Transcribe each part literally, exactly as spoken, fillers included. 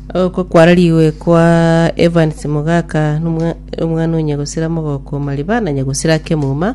Oko kwarariwe kwa Evans Mugaka n'umwana unyagusira mogoko Malibana nyagusira Kemuma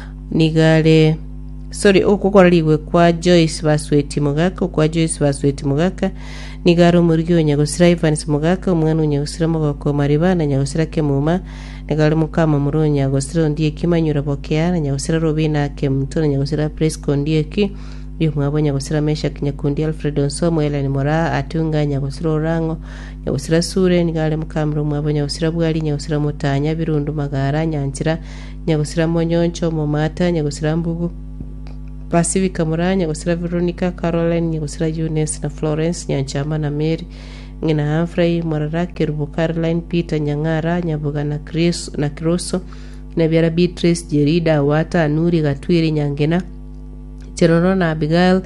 nigale sorry oko kwarariwe kwa Joyce Basweti Mugaka kwa Joyce Basweti Mugaka nigaro muryo nyagusira Evans Mugaka umwana unyagusira mogoko Malibana nyagusira Kemuma nigale mukama murunya nyagusira ndiye kimanyura bokera nyagusira Robina Kemutona nyagusira Presco ndiye ki Dio mwabo nyagusira Mesha kinyakundi Alfredo Nsomo Ellen Mora atunga nyagusira Orango nyagusira Sure nigale mukamru mwabo nyagusira Bwali nyagusira Mutanya Birundu Magara Nyanchira nyagusira Monyoncho Momata nyagusira Mbugu Pacifica Mura nyagusira Veronica Caroline nyagusira Eunice na Florence Nyanchama na Mary ngina Humphrey Morarake Rubu Caroline Peter Nyangara nyabuga na Chris na Kroso na Biara Beatrice Jerida Wata Nuri Gatwiri Nyangena Cherono na Abigail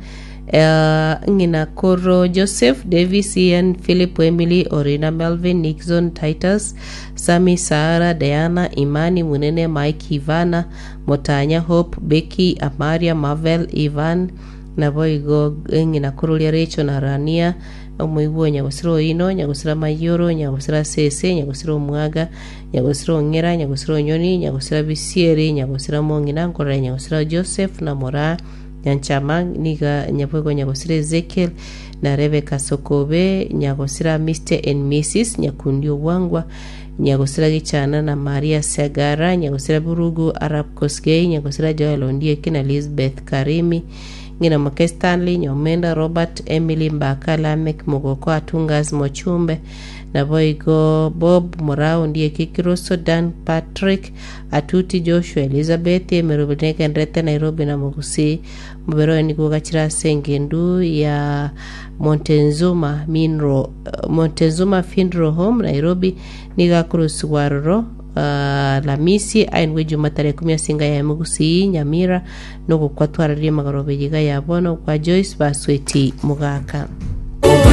uh, ngina Koro Joseph Davis Ian Philip Emily Orina Melvin Nixon Titus Sami Sara Diana Imani Munene Mike Ivana Motanya Hope Becky Amaria Marvel Ivan na boigo ngina Koro ya Recho na Rania umuibu nyagusiro ino nyagusira Mayoro nyagusira Sese nyagusiro Mwaga nyagusiro Ngera nyagusiro Nyoni nyagusira Bisiere nyagusira Mongina Nkora nyagusira Joseph na Mora Nyanchama niga nyapwego nyagosira Ezekiel na Rebecca Sokobe nyagosira Mister and Missus Nyakundio Wangwa nyagosira Gichana na Maria Sagara nyagosira Burugu Arab Kosgei nyagosira Joel Ondie kina Elizabeth Karimi ngina Make Stanley Nyomenda Robert Emily Mbaka Lamek Mogoko Atungas Mochumbe na boigo Bob Morao ndiye Kikiroso Dan Patrick Atuti Joshua Elizabeth Merobineka Ndrete Nairobi na Mugusi Mubero ni kugachira Sengendu ya Montezuma Minro Montezuma Funeral Home Nairobi niga Kuruswarro Uh, la misi ainwe Jumatare kumya singa ya Mugusi Nyamira no kukwatwara ri magarobe yiga ya bono kwa Joyce Basweti Mugaka.